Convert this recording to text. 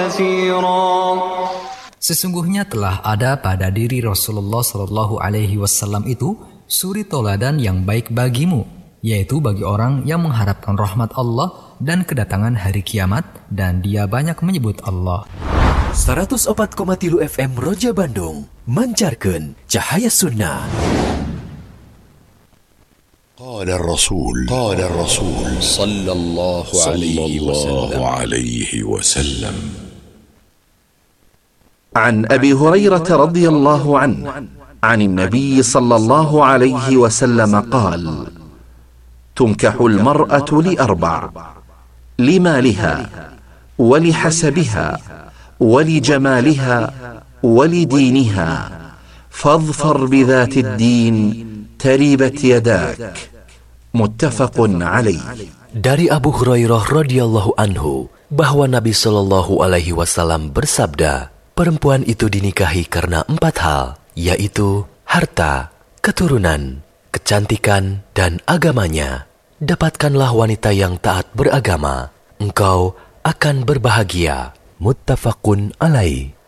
Sesungguhnya telah ada pada diri Rasulullah Shallallahu Alaihi Wasallam itu suri toladan yang baik bagimu, yaitu bagi orang yang mengharapkan rahmat Allah dan kedatangan hari kiamat, dan dia banyak menyebut Allah. 104,3 FM Roja Bandung mancarkan cahaya sunnah. قال الرسول صلى الله عليه وسلم عن أبي هريرة رضي الله عنه عن النبي صلى الله عليه وسلم قال: تنكح المرأة لأربع: لمالها ولحسبها ولجمالها ولدينها فاظفر بذات الدين تربت يداك. Muttafaqun alaih. Dari Abu Hurairah radhiyallahu anhu bahwa Nabi Shallallahu alaihi wasallam bersabda, perempuan itu dinikahi karena 4 hal, yaitu harta, keturunan, kecantikan, dan agamanya. Dapatkanlah wanita yang taat beragama, engkau akan berbahagia. Muttafaqun alaih.